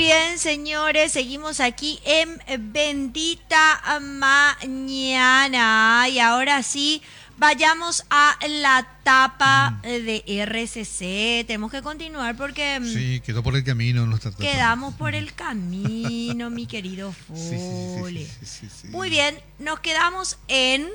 bien, señores, seguimos aquí en Bendita Mañana. Y ahora sí, vayamos a la tapa de RCC. Tenemos que continuar porque Sí, quedó por el camino nuestra tapa. quedamos por el camino, mi querido Fole. Sí. Muy bien, nos quedamos en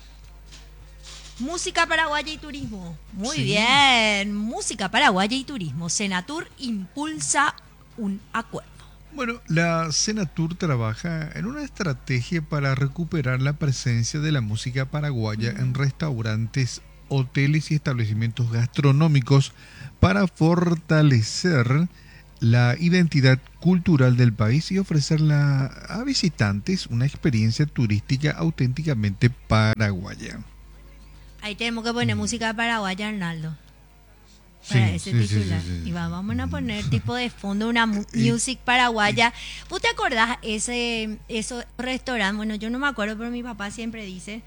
música paraguaya y turismo. Muy Sí. bien, música paraguaya y turismo. Senatur impulsa un acuerdo. Bueno, la Senatur trabaja en una estrategia para recuperar la presencia de la música paraguaya en restaurantes, hoteles y establecimientos gastronómicos para fortalecer la identidad cultural del país y ofrecerla a visitantes una experiencia turística auténticamente paraguaya. Ahí tenemos que poner música paraguaya, Arnaldo. Para ese titular. Sí. Y vamos a poner tipo de fondo una music paraguaya. ¿Vos te acordás ese restaurante? Bueno, yo no me acuerdo, pero mi papá siempre dice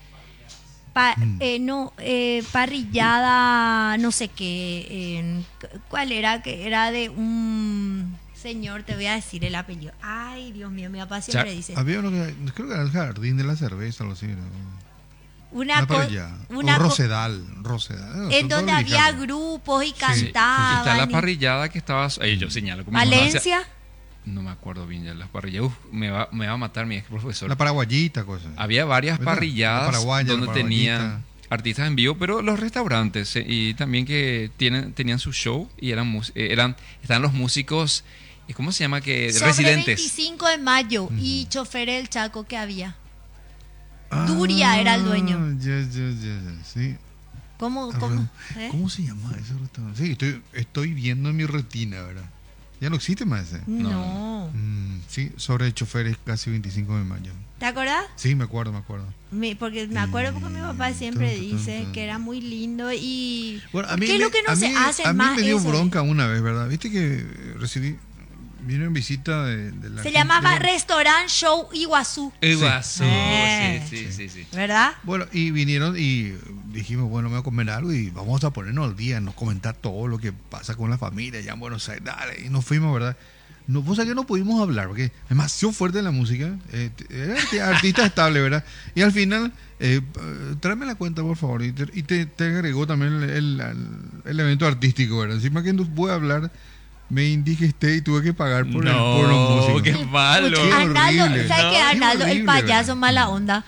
parrillada, no sé qué. ¿Cuál era? Que era de un señor, te voy a decir el apellido. Ay, Dios mío, mi papá siempre dice. Había uno que creo que era el jardín de la cerveza, algo así, ¿no? Una Rosedal, en donde había grupos y cantaban. Está la parrillada que estaba. Yo señalo como Valencia. No me acuerdo bien ya las parrilladas. Me va a matar mi ex profesor. La paraguayita, cosa. Había varias ¿verdad? La paraguaya, donde la tenían artistas en vivo, pero los restaurantes y también que tenían su show y estaban los músicos. ¿Cómo se llama? Sobre Residentes. 25 de mayo y chofer del Chaco que había. Duria era el dueño. Ya, sí. ¿Cómo se llama ese restaurante? Sí, estoy viendo en mi retina, ¿verdad? Ya no existe más ese. No. Sí, sobre choferes casi 25 de mayo. ¿Te acordás? Sí, me acuerdo. Porque mi papá siempre dice que era muy lindo y... Bueno, ¿qué es lo que no se hace más? A mí me dio eso? bronca una vez, ¿verdad? Viste que vino en visita de la... Se llamaba Restaurant Show Iguazú. Iguazú, sí. ¿Verdad? Bueno, y vinieron y dijimos, bueno, me voy a comer algo y vamos a ponernos al día, nos comentar todo lo que pasa con la familia allá en Buenos Aires, dale, y nos fuimos, ¿verdad? No, vos sabés que no pudimos hablar, porque es demasiado fuerte la música, era artista estable, ¿verdad? Y al final, tráeme la cuenta, por favor, y te agregó también el evento artístico, ¿verdad? Encima que no pude hablar, me indigesté y tuve que pagar por los músicos. ¡Qué malo! Qué Arnaldo, horrible. ¿sabes qué? Arnaldo, Qué el horrible, payaso ¿verdad? mala onda.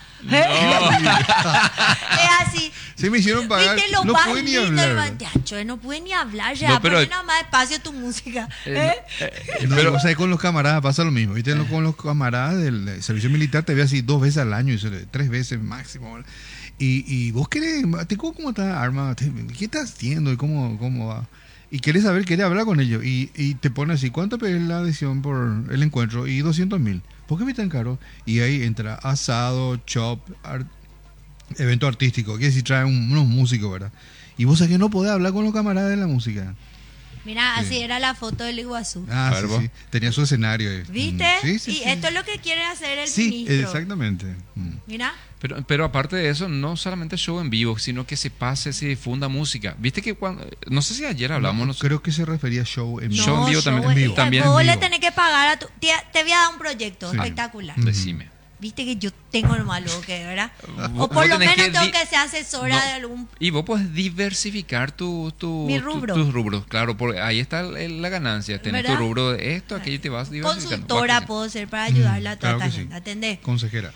Es así. Se me hicieron pagar, Viste lo no más pude ni lindo hablar. del ¿verdad? manchacho, no pude ni hablar ya, No, pero- pone nada más despacio tu música. No, pero, o sea, con los camaradas pasa lo mismo. ¿Viste? Con los camaradas del servicio militar te ve así 2 veces al año, 3 veces máximo. ¿verdad? Y vos querés, ¿cómo está Arma? ¿Qué estás haciendo? ¿Y cómo va? Y querés hablar con ellos. Y te pone así, ¿cuánto pedís la adhesión por el encuentro? Y 200.000. ¿Por qué me tan caro? Y ahí entra asado, chop, evento artístico. Que si traen unos músicos, ¿verdad? Y vos sabés que no podés hablar con los camaradas de la música. Mira, así era la foto del Iguazú. Ah, A ver, sí. Tenía su escenario ahí. ¿Viste? Sí. Esto es lo que quiere hacer el Sí, ministro. exactamente. Mira. Pero aparte de eso, no solamente show en vivo, sino que se difunda música. Viste que no sé si ayer hablamos. No, creo que se refería a show en vivo. Show en vivo también, en vivo. también Vos en le vivo. tenés que pagar a te voy a dar un proyecto Sí. espectacular. Decime. Viste que yo tengo lo malo que, ¿verdad? Vos O por lo tenés menos que tengo que ser asesora de algún... Y vos podés diversificar Mi rubro. tus rubros. Claro, ahí está la ganancia. Tenés ¿Verdad? tu rubro de esto, aquello y te vas diversificando. Consultora Claro que sí. puedo ser para ayudarla a toda claro esta que sí. gente, ¿entendés? Consejera.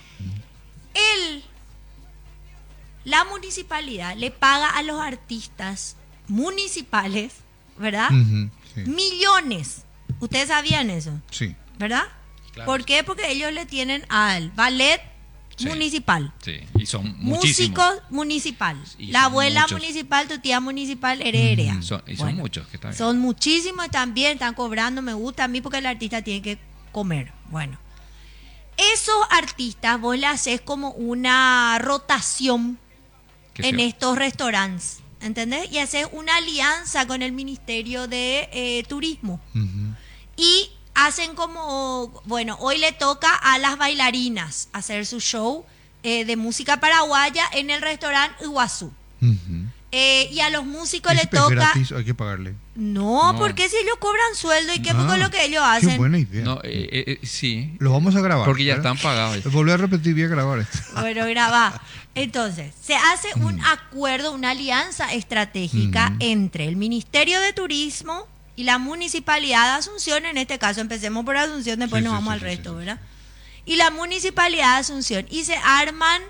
La municipalidad le paga a los artistas municipales, ¿verdad? Sí. Millones. ¿Ustedes sabían eso? Sí. ¿Verdad? Claro. ¿Por qué? Porque ellos le tienen al ballet Sí. municipal. Sí, y son muchísimos. Músico municipal. Y La son abuela muchos. municipal, tu tía municipal, heredera. Son Bueno, muchos que están. son muchísimos también, están cobrando, me gusta a mí porque el artista tiene que comer. Bueno, esos artistas vos le haces como una rotación en estos restaurantes, ¿entendés? Y haces una alianza con el Ministerio de Turismo. Y hacen como, bueno, hoy le toca a las bailarinas hacer su show de música paraguaya en el restaurante Iguazú. Y a los músicos ¿Y le si es toca... gratis, hay que pagarle? No, No. porque si ellos cobran sueldo y qué poco es lo que ellos Qué hacen. buena idea. No, sí, Lo vamos a grabar. porque ya ¿verdad? están pagados. Volver a repetir, voy a grabar esto. Bueno, graba. Entonces, se hace un acuerdo, una alianza estratégica entre el Ministerio de Turismo y la Municipalidad de Asunción. En este caso, empecemos por Asunción, después Sí, nos sí, vamos sí, al sí, resto, sí, sí. ¿verdad? Y la Municipalidad de Asunción. Y se arman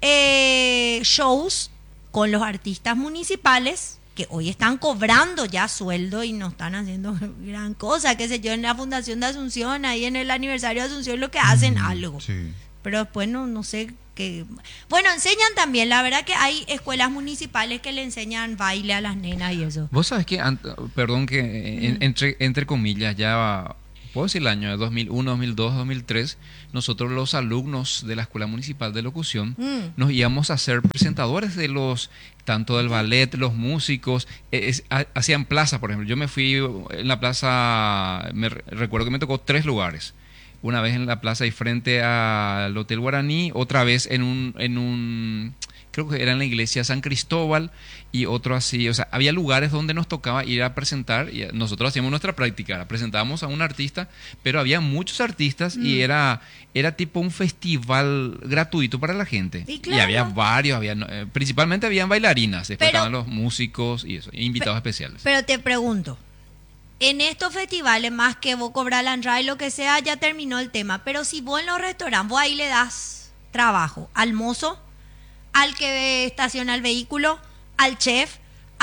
shows con los artistas municipales que hoy están cobrando ya sueldo y no están haciendo gran cosa, qué sé yo, en la Fundación de Asunción, ahí en el aniversario de Asunción lo que hacen algo. Sí. Pero después no sé qué. Bueno, enseñan también, la verdad que hay escuelas municipales que le enseñan baile a las nenas y eso. Vos sabés que, perdón que entre comillas, ya puedo decir el año de 2001, 2002, 2003, nosotros los alumnos de la Escuela Municipal de Locución nos íbamos a ser presentadores de tanto del ballet, los músicos, hacían plaza, por ejemplo. Yo me fui en la plaza, recuerdo que me tocó 3 lugares. Una vez en la plaza y frente al Hotel Guaraní, otra vez en un creo que era en la iglesia San Cristóbal y otro así, o sea, había lugares donde nos tocaba ir a presentar y nosotros hacíamos nuestra práctica, presentábamos a un artista, pero había muchos artistas y era tipo un festival gratuito para la gente. Y claro. Y había varios, principalmente habían bailarinas, después Pero- estaban los músicos y eso, invitados especiales. Pero te pregunto, en estos festivales, más que vos cobrar la entrada y lo que sea, ya terminó el tema. Pero si vos en los restaurantes, vos ahí le das trabajo al mozo, al que estaciona el vehículo, al chef,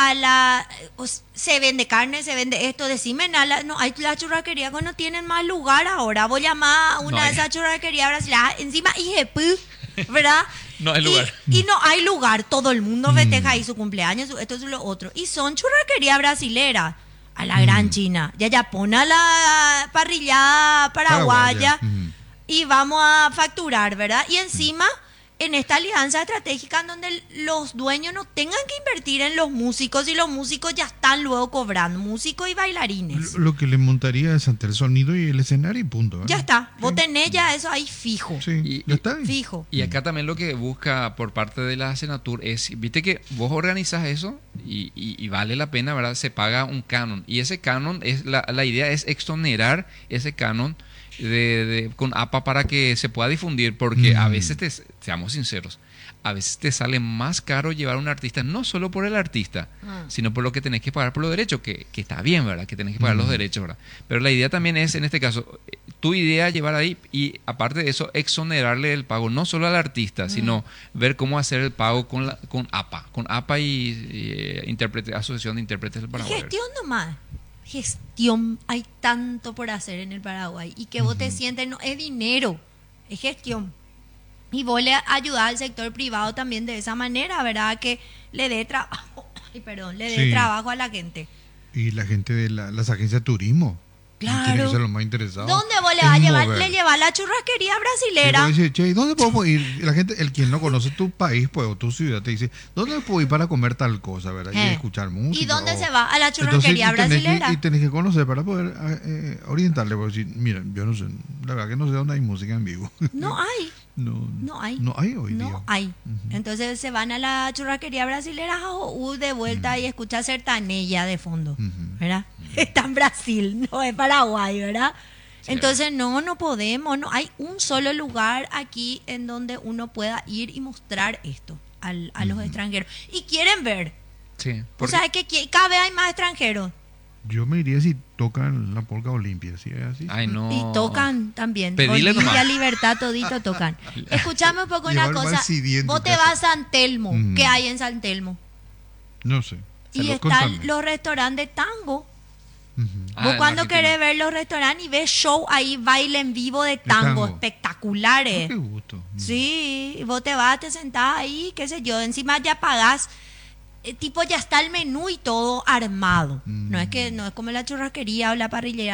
se vende carne, se vende esto, decime, no hay la churrasquería que no tienen más lugar ahora. Vos llamás a una No de hay. esas churrasquerías brasileñas, encima IGP, ¿verdad? No hay lugar. Y no hay lugar, todo el mundo festeja ahí su cumpleaños, esto es lo otro. Y son churrasquerías brasileras. A la gran China. Ya pone a la parrillada paraguaya y vamos a facturar, ¿verdad? Y encima, en esta alianza estratégica en donde los dueños no tengan que invertir en los músicos y los músicos ya están luego cobrando, músicos y bailarines. Lo que le montaría es ante el sonido y el escenario y punto. ¿eh? Ya está, vos Sí. tenés ya eso ahí fijo. Sí, Y- ya está. Fijo. Y acá también lo que busca por parte de la Senatur es, viste que vos organizas eso y vale la pena, ¿verdad? Se paga un canon. Y ese canon, la idea es exonerar ese canon con APA para que se pueda difundir, porque a veces, seamos sinceros, a veces te sale más caro llevar a un artista, no solo por el artista, sino por lo que tenés que pagar por los derechos, que está bien, ¿verdad? Que tenés que pagar los derechos, ¿verdad? Pero la idea también es, en este caso, tu idea llevar ahí y aparte de eso, exonerarle el pago, no solo al artista, sino ver cómo hacer el pago con APA y Asociación de Intérpretes del Paraguay. Gestión nomás. Gestión. Hay tanto por hacer en el Paraguay. Y que vos te sientes, no es dinero, es gestión. Y vos le ayudás al sector privado también de esa manera, ¿verdad? Que le dé trabajo, le dé Sí. trabajo a la gente. Y la gente de las agencias de turismo. Claro. Tiene que ser los más interesados. ¿Dónde vos le en vas a llevar? mover. Le llevas la churrasquería Y brasilera. vos dices, che, ¿y dónde podemos ir? Y la gente, quien no conoce tu país, pues, o tu ciudad, te dice, ¿dónde puedo ir para comer tal cosa, verdad? Y escuchar música. ¿Y dónde o- se va? A la churrasquería Entonces, brasilera. y tenés que conocer para poder orientarle. Porque si, mira, yo no sé, la verdad que no sé dónde hay música en vivo. No hay. No hay. No hay hoy día. No hay. Entonces se van a la churrasquería brasilera de vuelta y escucha sertaneja de fondo, ¿verdad? Está en Brasil, no es Paraguay, ¿verdad? Sí. Entonces no podemos, no hay un solo lugar aquí en donde uno pueda ir y mostrar esto a los extranjeros. Y quieren ver. Sí, O porque- sea, que cada vez hay más extranjeros. Yo me iría si tocan la polca Olimpia, ¿sí? Así. Ay, no. Y tocan también. Pedile Olimpia, nomás. Libertad, todito tocan. Escuchame un poco una Llevar cosa. mal CD en tu Vos te casa. vas a San Telmo. Mm. ¿Qué hay en San Telmo? No sé. Y están Contame. los restaurantes de tango. Ujú. Ah, Vos en cuando Argentina. querés ver los restaurantes y ves show ahí, baile en vivo de tango, tango. espectaculares. Qué gusto. Sí, y vos te vas, te sentás ahí, qué sé yo, encima ya pagás, tipo ya está el menú y todo armado. No es como la churrasquería o la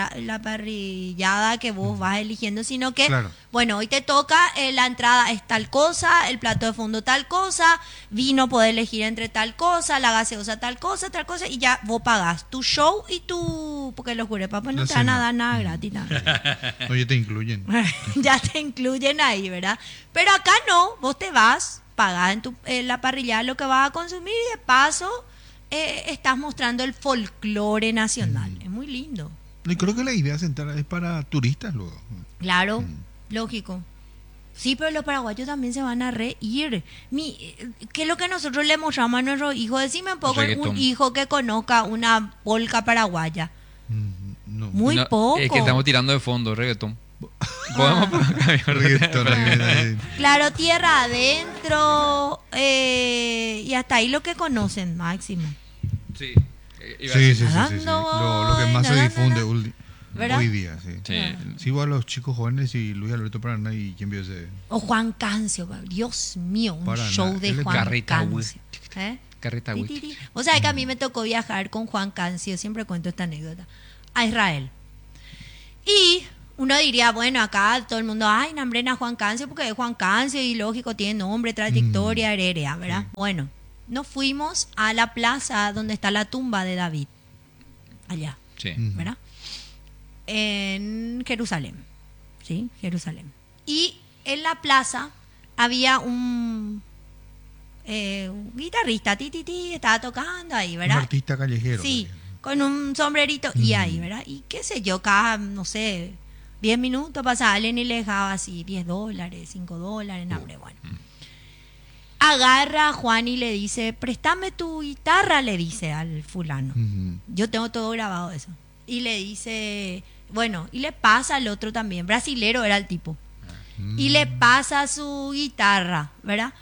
parrillada que vos vas eligiendo, sino que, Claro. bueno, hoy te toca, la entrada es tal cosa, el plato de fondo tal cosa, vino podés elegir entre tal cosa, la gaseosa tal cosa, y ya vos pagás tu show y porque los curepapas no La te van a cena. dar nada gratis. Nada. Oye, te incluyen. Ya te incluyen ahí, ¿verdad? Pero acá no, vos te vas, pagás en la parrillada lo que vas a consumir y de paso estás mostrando el folclore nacional. Es muy lindo. Y creo que la idea central es para turistas luego. Claro, lógico. Sí, pero los paraguayos también se van a reír. ¿Qué es lo que nosotros le mostramos a nuestros hijos? Decime un poco Reggaetón. un hijo que conozca una polca paraguaya. No. Muy No, poco. Es que estamos tirando de fondo, reggaetón. Podemos Reggaetón, Claro, tierra adentro y hasta ahí lo que conocen máximo. Sí. Sí. Nadando Lo que más se voy, difunde ¿verdad? hoy día, sí. Sí. Sigo a los chicos jóvenes y Luis Alberto Paraná y quién vio ese. O Juan Cancio, Dios mío, un Paraná. show de Él es Juan Carreta, güey. Cancio. ¿Eh? Carreta Ti, ti, ti. O sea que a mí me tocó viajar con Juan Cancio, siempre cuento esta anécdota, a Israel. Y uno diría, bueno, acá todo el mundo, ay, nombren a Juan Cancio porque es Juan Cancio y lógico, tiene nombre, trayectoria, heredia, ¿verdad? Sí. Bueno, nos fuimos a la plaza donde está la tumba de David, allá, Sí. ¿verdad? En Jerusalén, ¿sí? Jerusalén. Y en la plaza había un guitarrista, estaba tocando ahí, Un ¿verdad? artista callejero. Sí, con un sombrerito y ahí, ¿verdad? Y qué sé yo, cada, no sé, 10 minutos pasaba alguien y le dejaba así $10, $5, no, hombre, bueno. Agarra a Juan y le dice, préstame tu guitarra, le dice al fulano. Yo tengo todo grabado eso. Y le dice, bueno, y le pasa al otro también, brasilero era el tipo. Y le pasa su guitarra, ¿verdad?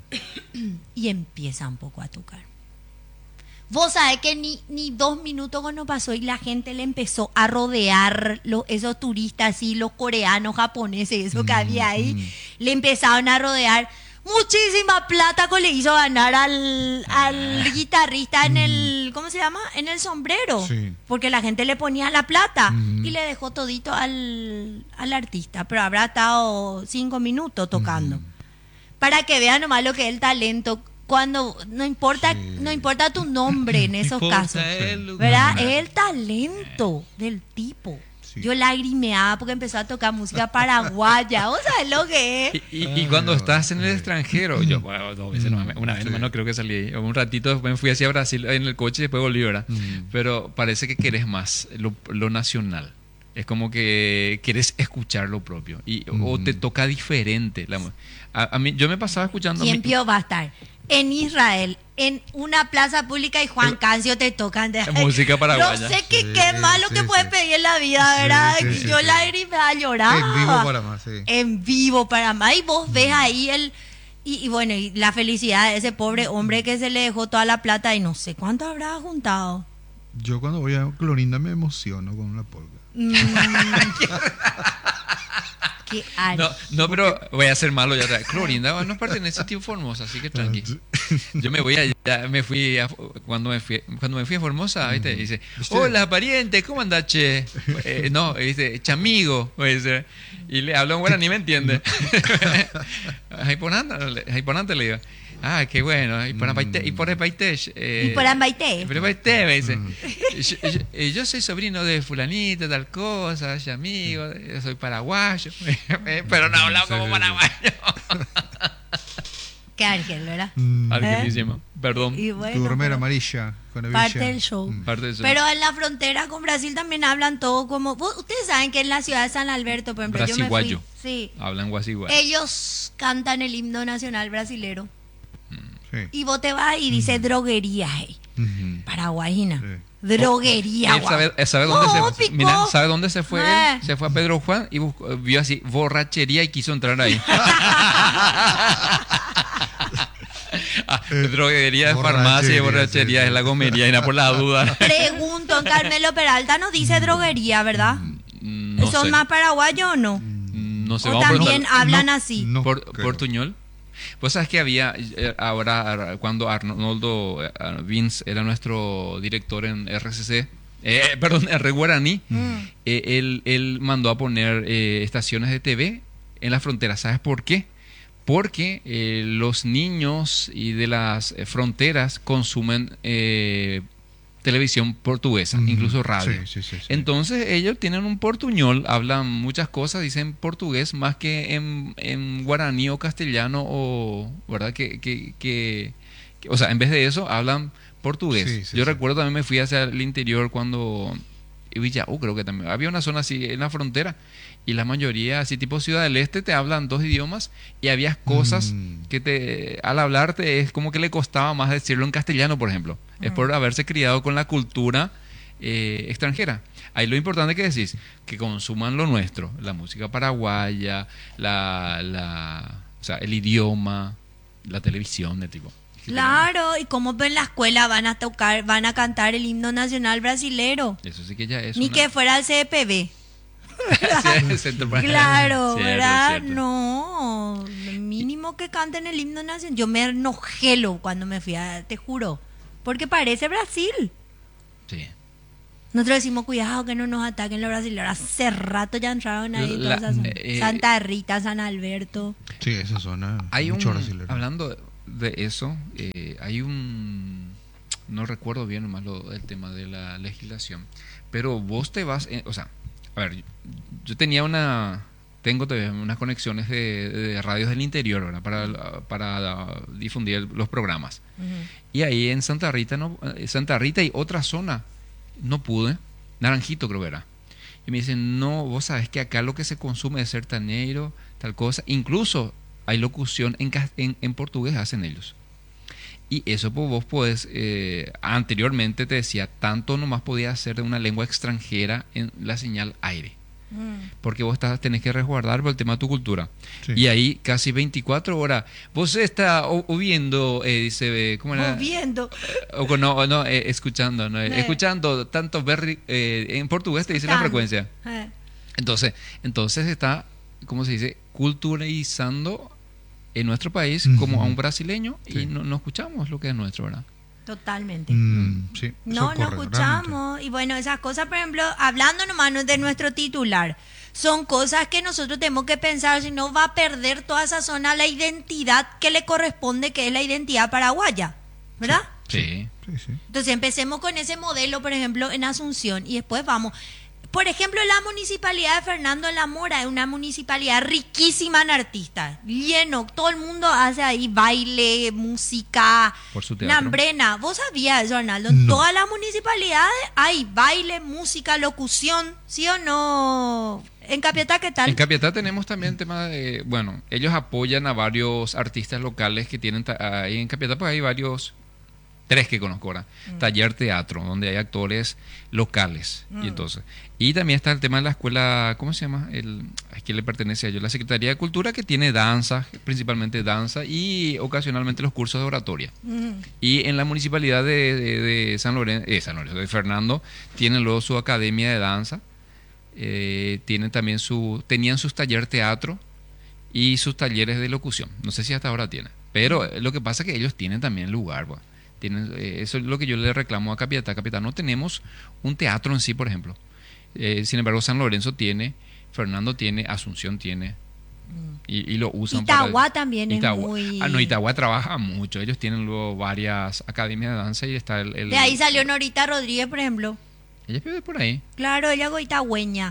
Y empieza un poco a tocar. Vos sabés que ni 2 minutos cuando pasó y la gente le empezó a rodear, esos turistas y los coreanos, japoneses, eso que había ahí, le empezaron a rodear. Muchísima plata que le hizo ganar al guitarrista en el, ¿cómo se llama? En el sombrero. Sí. Porque la gente le ponía la plata y le dejó todito al artista. Pero habrá estado 5 minutos tocando. Para que vean nomás lo que es el talento. Cuando no importa tu nombre en esos casos, ¿verdad? Es el talento del tipo. Sí. Yo lagrimeaba porque empezó a tocar música paraguaya. ¿Vos sabés lo que es? Y cuando estás en el extranjero, yo, bueno, 2 veces, una vez nomás no creo que salí. Un ratito después me fui hacia Brasil en el coche y después volví, ¿verdad? Pero parece que querés más lo nacional. Es como que quieres escuchar lo propio. O te toca diferente. A mí, yo me pasaba escuchando... Tiempo va a estar en Israel, en una plaza pública y Juan Cancio te tocan de música paraguaya. No sé qué Sí, malo que sí, puede sí. pedir en la vida, ¿verdad? Sí, Y sí, yo sí. lagrimeaba, lloraba. En vivo para más, sí. En vivo para más. Y vos ves ahí y bueno, y la felicidad de ese pobre hombre que se le dejó toda la plata y no sé cuánto habrá juntado. Yo cuando voy a Clorinda me emociono con una polka. Qué ari. No, pero voy a ser malo ya. Clorinda no pertenece a Tío Formosa, así que tranqui. Yo me voy allá, cuando me fui a Formosa, ¿viste? Dice, hola pariente, ¿cómo andás, che? No, dice, chamigo, dice, y le hablo en guaraní, ¿me entiende? Jaiponante le digo. Ah, qué bueno. Y por Ambaite. Y por Ambaité. Pero Ambaité me dice. Yo soy sobrino de fulanito, tal cosa, ya amigo, yo soy paraguayo. Pero no hablamos como paraguayo. Qué ángel, ¿verdad? Argentísimo. Perdón. Y bueno, Tu remera pero amarilla con la parte villa. del show. Parte de eso. Pero en la frontera con Brasil también hablan todo como... Ustedes saben que en la ciudad de San Alberto, por ejemplo, yo me fui... Brasiguayo. Sí. Hablan guasiguayo. Ellos cantan el himno nacional brasilero. Sí. Y vos te vas y dice droguería, hey. Paraguayina. Sí. Droguería, Él guau. sabe dónde Oh, se picó. mira, ¿sabe dónde se fue Eh. él? Se fue a Pedro Juan y vio así borrachería y quiso entrar ahí. Droguería, farmacia y borrachería sí. es la gomería, y nada por la duda. Pregunto, en Carmelo Peralta nos dice droguería, ¿verdad? No ¿Son sé. más paraguayos o no? No sé, O vamos a también preguntar. hablan No, así. no creo. Portuñol. Pues sabes que había ahora cuando Arnoldo Vince era nuestro director en RCC, perdón, R Guaraní, él mandó a poner estaciones de TV en la frontera. ¿Sabes por qué? Porque los niños y de las fronteras consumen televisión portuguesa, incluso radio. Sí. Entonces ellos tienen un portuñol, hablan muchas cosas, dicen portugués más que en guaraní o castellano, o verdad o sea, en vez de eso hablan portugués. Sí, Yo sí. recuerdo también me fui hacia el interior cuando Villaú, creo que también había una zona así en la frontera, y la mayoría, así tipo Ciudad del Este, te hablan 2 idiomas, y había cosas que al hablarte es como que le costaba más decirlo en castellano, por ejemplo. Es por haberse criado con la cultura extranjera. Ahí lo importante que decís, que consuman lo nuestro, la música paraguaya, o sea, el idioma, la televisión, de tipo. Claro, y como en la escuela van a cantar el himno nacional brasilero. Eso sí que ya es Ni que fuera el CPB. Claro, Claro, ¿verdad? No, mínimo que canten el himno nacional. Yo me enojé cuando me fui te juro, porque parece Brasil. Sí. Nosotros decimos, cuidado que no nos ataquen los brasileños. Hace rato ya entraron ahí todas esas zonas. Santa Rita, San Alberto. Sí, esa zona. Hay mucho brasilero. hablando de eso, hay no recuerdo bien nomás el tema de la legislación, pero vos te vas, o sea, a ver, yo tengo todavía unas conexiones de radios del interior, ¿verdad? Para difundir los programas. Y ahí en Santa Rita y otra zona no pude, Naranjito creo que era. Y me dicen, no, vos sabés que acá lo que se consume es sertaneiro, tal cosa. Incluso hay locución en portugués, hacen ellos. Y eso pues, vos podés, anteriormente te decía, tanto nomás podía hacer de una lengua extranjera en la señal aire. Porque vos tenés que resguardar por el tema de tu cultura. Sí. Y ahí casi 24 horas. Vos estás oyendo, dice, ¿cómo era? Moviendo. Escuchando, ¿no? Escuchando tanto en portugués te dice la frecuencia. Entonces está, ¿cómo se dice? Culturalizando en nuestro país como a un brasileño, y no escuchamos lo que es nuestro, ¿verdad? Totalmente. Sí, No ocurre, escuchamos. realmente. Y bueno, esas cosas, por ejemplo, hablando nomás de nuestro titular, son cosas que nosotros tenemos que pensar, si no va a perder toda esa zona la identidad que le corresponde, que es la identidad paraguaya, ¿verdad? Sí. Sí. Entonces empecemos con ese modelo, por ejemplo, en Asunción, y después vamos. Por ejemplo, la municipalidad de Fernando La Mora es una municipalidad riquísima en artistas, lleno, todo el mundo hace ahí baile, música, Por su teatro. Nambrena. ¿Vos sabías eso, Arnaldo? En todas las municipalidades hay baile, música, locución, ¿sí o no? En Capiatá, ¿qué tal? En Capiatá tenemos también tema de, bueno, ellos apoyan a varios artistas locales que tienen ahí en Capiatá, pues hay varios, 3 que conozco ahora, taller teatro, donde hay actores locales. Y también está el tema de la escuela, ¿cómo se llama? ¿A quién le pertenece a ellos? La Secretaría de Cultura, que tiene danza, principalmente danza, y ocasionalmente los cursos de oratoria. Y en la municipalidad de San Lorenzo, de Fernando, tienen luego su academia de danza, tenían sus talleres teatro y sus talleres de locución. No sé si hasta ahora tienen, pero lo que pasa es que ellos tienen también lugar, pues. Eso es lo que yo le reclamo a Capiatá. Capiatá no tenemos un teatro en sí, por ejemplo. Sin embargo, San Lorenzo tiene, Fernando tiene, Asunción tiene, y lo usan. Itagua también es muy... Itagua trabaja mucho. Ellos tienen luego varias academias de danza y está De ahí salió Norita Rodríguez, por ejemplo. Ella vive por ahí. Claro, ella es itagüeña.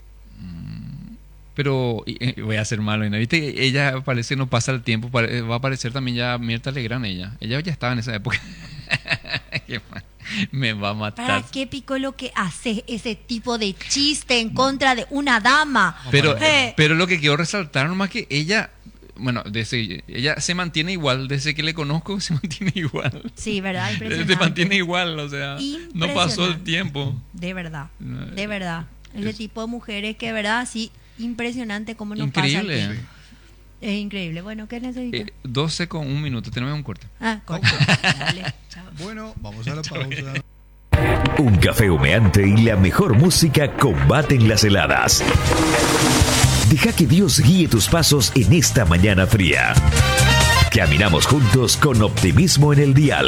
Pero voy a ser malo, ¿no? ¿Viste? Ella parece que no pasa el tiempo. Va a aparecer también ya Mirta Legrand, ella ya estaba en esa época. Me va a matar. ¿Para qué, Piccolo, que haces ese tipo de chiste en contra de una dama? Pero lo que quiero resaltar nomás que ella, bueno, ella se mantiene igual, desde que le conozco se mantiene igual. Sí, ¿verdad? Impresionante. Se mantiene igual, o sea, no pasó el tiempo. De verdad. Ese tipo de mujeres que, ¿verdad? Sí, impresionante cómo nos increíble. pasa el tiempo. Es increíble. Bueno, ¿qué necesitas? 12 con 1 minuto, tenemos un corte. Corte. Dale, chao. Bueno, vamos a la pausa. Un café humeante y la mejor música combaten las heladas. Deja que Dios guíe tus pasos en esta mañana fría. Caminamos juntos con optimismo en el dial.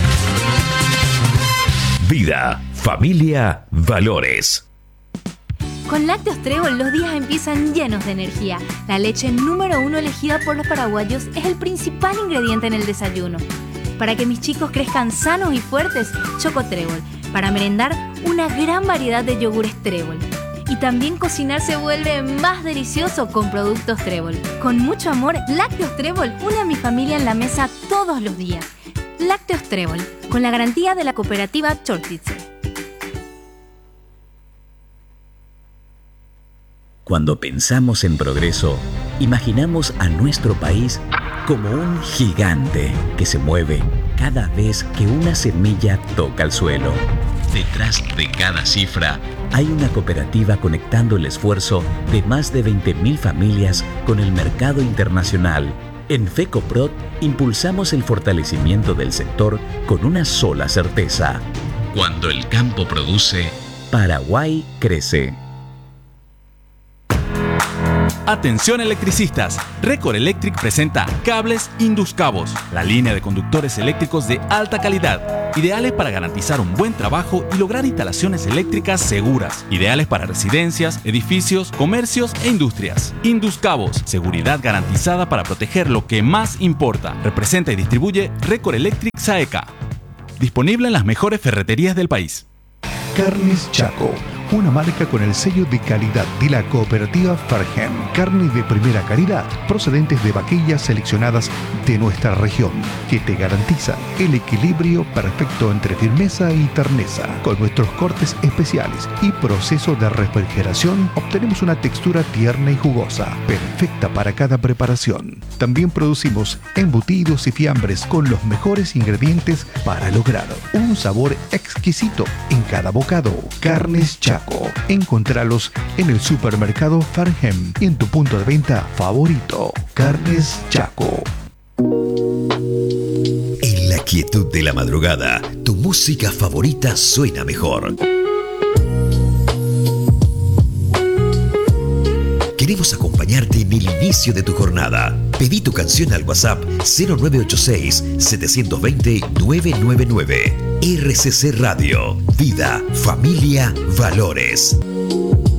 Vida, familia, valores. Con Lácteos Trébol los días empiezan llenos de energía. La leche número 1 elegida por los paraguayos es el principal ingrediente en el desayuno. Para que mis chicos crezcan sanos y fuertes, Choco Trébol. Para merendar, una gran variedad de yogures Trébol. Y también cocinar se vuelve más delicioso con productos Trébol. Con mucho amor, Lácteos Trébol une a mi familia en la mesa todos los días. Lácteos Trébol, con la garantía de la cooperativa Chortitzer. Cuando pensamos en progreso, imaginamos a nuestro país como un gigante que se mueve cada vez que una semilla toca el suelo. Detrás de cada cifra hay una cooperativa conectando el esfuerzo de más de 20.000 familias con el mercado internacional. En FECOPROD impulsamos el fortalecimiento del sector con una sola certeza. Cuando el campo produce, Paraguay crece. Atención electricistas, Record Electric presenta Cables Induscabos, la línea de conductores eléctricos de alta calidad, ideales para garantizar un buen trabajo y lograr instalaciones eléctricas seguras, ideales para residencias, edificios, comercios e industrias. Induscabos, seguridad garantizada para proteger lo que más importa. Representa y distribuye Record Electric SAECA. Disponible en las mejores ferreterías del país. Carnes Chaco, una marca con el sello de calidad de la cooperativa Farhem. Carnes de primera calidad, procedentes de vaquillas seleccionadas de nuestra región, que te garantiza el equilibrio perfecto entre firmeza y terneza. Con nuestros cortes especiales y proceso de refrigeración, obtenemos una textura tierna y jugosa, perfecta para cada preparación. También producimos embutidos y fiambres con los mejores ingredientes para lograr un sabor exquisito en cada bocado. Carnes Chaco. Encontralos en el supermercado Farhem y en tu punto de venta favorito. Carnes Chaco. En la quietud de la madrugada, tu música favorita suena mejor. Queremos acompañarte en el inicio de tu jornada. Pedí tu canción al WhatsApp 0986-720-999. RCC Radio. Vida, familia, valores.